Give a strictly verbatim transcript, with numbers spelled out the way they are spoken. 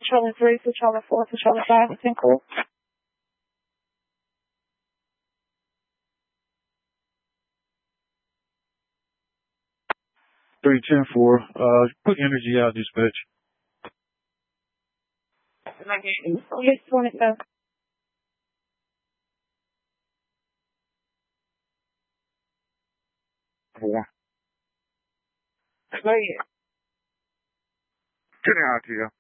Charlie three for Charlie four for Charlie five, ten call. three ten four, uh, put energy out, dispatch. Yes, twenty-seven. Four. Go ahead. Turn it out to you.